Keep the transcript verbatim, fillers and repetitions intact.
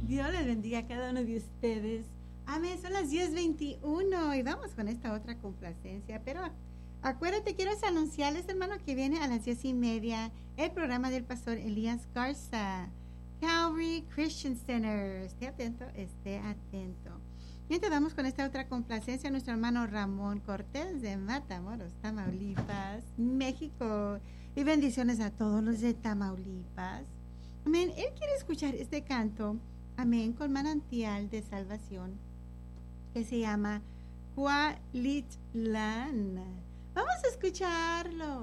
Dios les bendiga a cada uno de ustedes. Amén, son las diez veintiuno y vamos con esta otra complacencia. Pero acuérdate, quiero anunciarles, hermano, que viene a las diez y media el programa del pastor Elías Garza, Calvary Christian Center. Esté atento, esté atento. Mientras vamos con esta otra complacencia, nuestro hermano Ramón Cortés de Matamoros, Tamaulipas, México. Y bendiciones a todos los de Tamaulipas. Amén. Él quiere escuchar este canto, amén, con manantial de salvación, que se llama Cualitlan. Vamos a escucharlo.